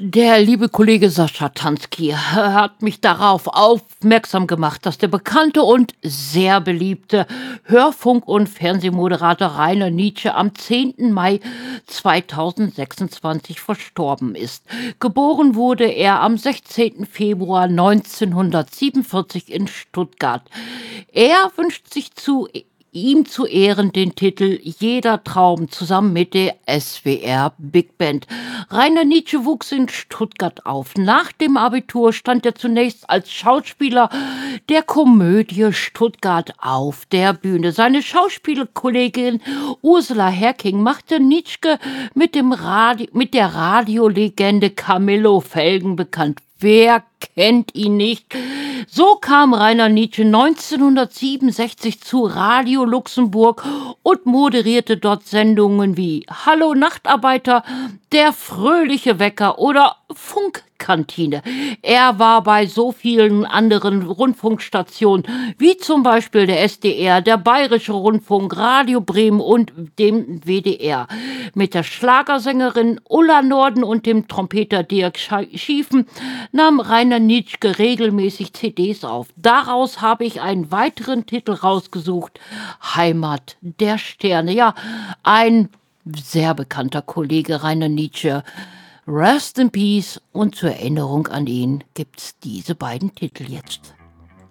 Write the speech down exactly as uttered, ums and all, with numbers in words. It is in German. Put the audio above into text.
Der liebe Kollege Sascha Tansky hat mich darauf aufmerksam gemacht, dass der bekannte und sehr beliebte Hörfunk- und Fernsehmoderator Rainer Nitsche am zehnten Mai zweitausendsechsundzwanzig verstorben ist. Geboren wurde er am sechzehnten Februar neunzehnhundertsiebenundvierzig in Stuttgart. Er wünscht sich zu ihm zu Ehren den Titel Jeder Traum zusammen mit der S W R Big Band. Rainer Nitsche wuchs in Stuttgart auf. Nach dem Abitur stand er zunächst als Schauspieler der Komödie Stuttgart auf der Bühne. Seine Schauspielkollegin Ursula Herking machte Nitschke mit, dem Radio, mit der Radiolegende Camillo Felgen bekannt. Wer kennt ihn nicht? So kam Rainer Nitsche neunzehnhundertsiebenundsechzig zu Radio Luxemburg und moderierte dort Sendungen wie Hallo Nachtarbeiter, Der fröhliche Wecker oder Funkkantine. Er war bei so vielen anderen Rundfunkstationen, wie zum Beispiel der S D R, der Bayerische Rundfunk, Radio Bremen und dem W D R. Mit der Schlagersängerin Ulla Norden und dem Trompeter Dirk Schiefen nahm Rainer Nitschke regelmäßig C Ds auf. Daraus habe ich einen weiteren Titel rausgesucht: Heimat der Sterne. Ja, ein sehr bekannter Kollege Rainer Nitsche. Rest in Peace, und zur Erinnerung an ihn gibt's diese beiden Titel jetzt.